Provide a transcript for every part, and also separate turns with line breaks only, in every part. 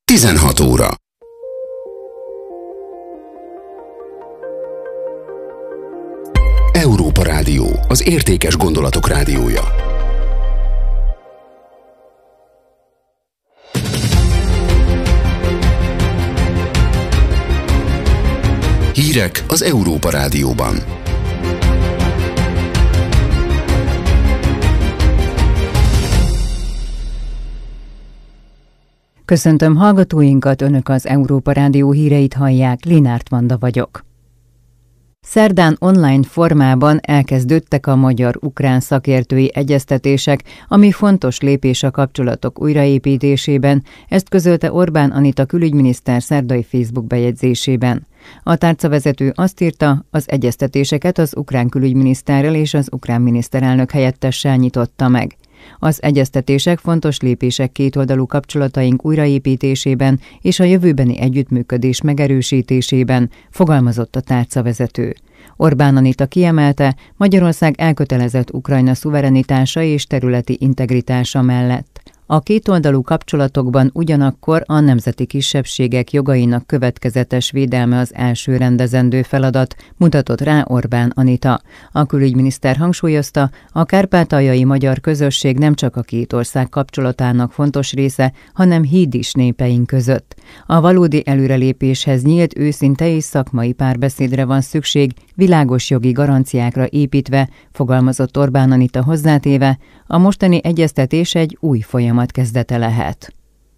16 óra. Európa Rádió, az értékes gondolatok rádiója. Hírek az Európa Rádióban.
Köszöntöm hallgatóinkat, Önök az Európa Rádió híreit hallják, Linárt Vanda vagyok. Szerdán online formában elkezdődtek a magyar-ukrán szakértői egyeztetések, ami fontos lépés a kapcsolatok újraépítésében, ezt közölte Orbán Anita külügyminiszter szerdai Facebook bejegyzésében. A tárcavezető azt írta, az egyeztetéseket az ukrán külügyminiszterrel és az ukrán miniszterelnök helyettessel nyitotta meg. Az egyeztetések fontos lépések kétoldalú kapcsolataink újraépítésében és a jövőbeni együttműködés megerősítésében, fogalmazott a tárcavezető. Orbán Anita kiemelte, Magyarország elkötelezett Ukrajna szuverenitása és területi integritása mellett. A kétoldalú kapcsolatokban ugyanakkor a nemzeti kisebbségek jogainak következetes védelme az első rendezendő feladat, mutatott rá Orbán Anita. A külügyminiszter hangsúlyozta, a kárpátaljai magyar közösség nem csak a két ország kapcsolatának fontos része, hanem híd is népeink között. A valódi előrelépéshez nyílt, őszinte és szakmai párbeszédre van szükség, világos jogi garanciákra építve, fogalmazott Orbán Anita hozzátéve, a mostani egyeztetés egy új folyamat kezdete lehet.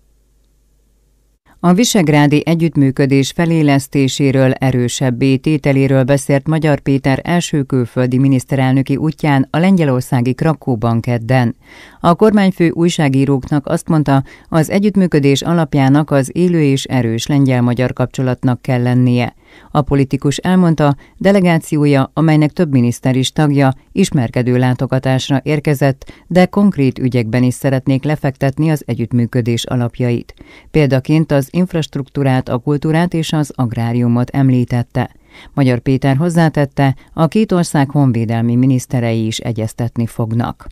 A visegrádi együttműködés felélesztéséről, erősebbé tételéről beszélt Magyar Péter első külföldi miniszterelnöki útján a lengyelországi Krakóban kedden. A kormányfő újságíróknak azt mondta, az együttműködés alapjának az élő és erős lengyel-magyar kapcsolatnak kell lennie. A politikus elmondta, delegációja, amelynek több miniszter is tagja, ismerkedő látogatásra érkezett, de konkrét ügyekben is szeretnék lefektetni az együttműködés alapjait. Példaként az infrastruktúrát, a kultúrát és az agráriumot említette. Magyar Péter hozzátette, a két ország honvédelmi miniszterei is egyeztetni fognak.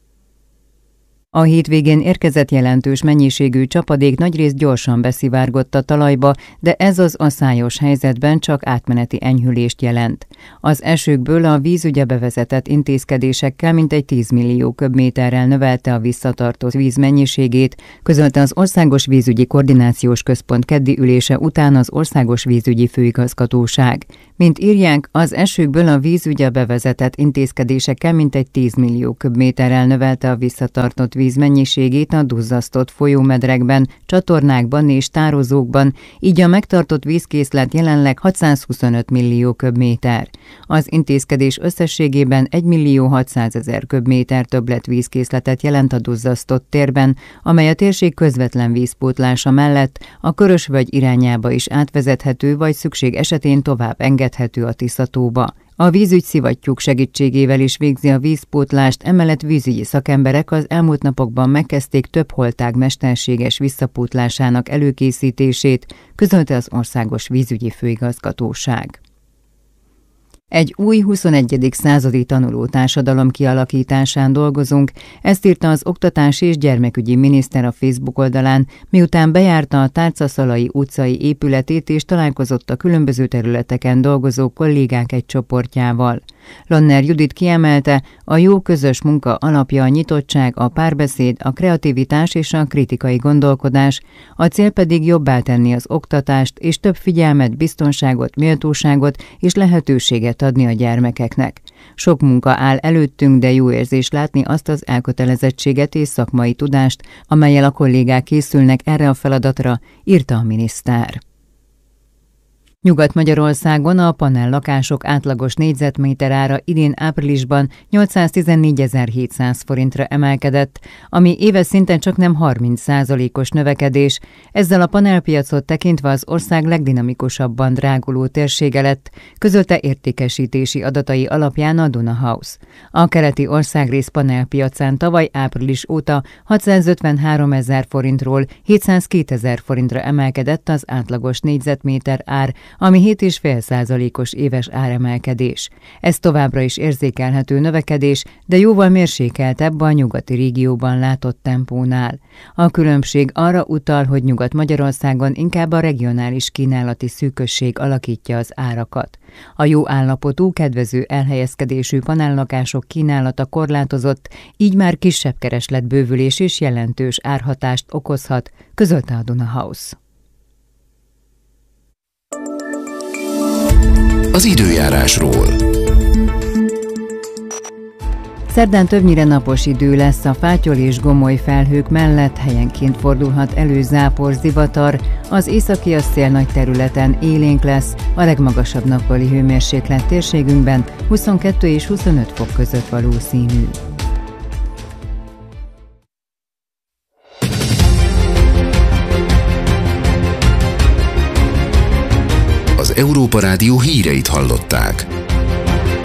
A hétvégén érkezett jelentős mennyiségű csapadék nagyrészt gyorsan beszivárgott a talajba, de ez az asszályos helyzetben csak átmeneti enyhülést jelent. Az esőkből a vízügye bevezetett intézkedésekkel mintegy 10 millió köbméterrel növelte a visszatartó víz mennyiségét, közölte az Országos Vízügyi Koordinációs Központ keddi ülése után az Országos Vízügyi Főigazgatóság. Mint írják, az esőkből a vízügye bevezetett intézkedésekkel mintegy 10 millió köbméterrel növelte a visszatartott víz mennyiségét a duzzasztott folyómedrekben, csatornákban és tározókban, így a megtartott vízkészlet jelenleg 625 millió köbméter. Az intézkedés összességében 1 millió 600 000 köbméter többlet vízkészletet jelent a duzzasztott térben, amely a térség közvetlen vízpótlása mellett a Körösvölgy irányába is átvezethető vagy szükség esetén tovább engedhető a Tiszatóba. A vízügyszivattyúk segítségével is végzi a vízpótlást, emellett vízügyi szakemberek az elmúlt napokban megkezdték több holtág mesterséges visszapótlásának előkészítését, közölte az Országos Vízügyi Főigazgatóság. Egy új 21. századi tanulótársadalom kialakításán dolgozunk, ezt írta az Oktatási és Gyermekügyi Miniszter a Facebook oldalán, miután bejárta a Tárcaszalai utcai épületét és találkozott a különböző területeken dolgozó kollégák egy csoportjával. Lanner Judit kiemelte, a jó közös munka alapja a nyitottság, a párbeszéd, a kreativitás és a kritikai gondolkodás, a cél pedig jobbá tenni az oktatást és több figyelmet, biztonságot, méltóságot és lehetőséget adni a gyermekeknek. Sok munka áll előttünk, de jó érzés látni azt az elkötelezettséget és szakmai tudást, amellyel a kollégák készülnek erre a feladatra, írta a miniszter. Nyugat-Magyarországon a panellakások átlagos négyzetméter ára idén áprilisban 814.700 forintra emelkedett, ami éves szinten csaknem 30%-os növekedés, ezzel a panelpiacot tekintve az ország legdinamikusabban dráguló térsége lett, közölte értékesítési adatai alapján a Duna House. A keleti országrész panelpiacán tavaly április óta 653 000 forintról 702 000 forintra emelkedett az átlagos négyzetméter ár, ami 7,5%-os éves áremelkedés. Ez továbbra is érzékelhető növekedés, de jóval mérsékeltebb a nyugati régióban látott tempónál. A különbség arra utal, hogy Nyugat-Magyarországon inkább a regionális kínálati szűkösség alakítja az árakat. A jó állapotú, kedvező elhelyezkedésű panellakások kínálata korlátozott, így már kisebb keresletbővülés és jelentős árhatást okozhat, közölte a Duna House.
Az időjárásról.
Szerdán többnyire napos idő lesz, a fátyol és gomoly felhők mellett helyenként fordulhat elő zápor, zivatar, az északi szél nagy területen élénk lesz, a legmagasabb nappali hőmérséklet térségünkben 22 és 25 fok között valószínű.
Az Európa Rádió híreit hallották.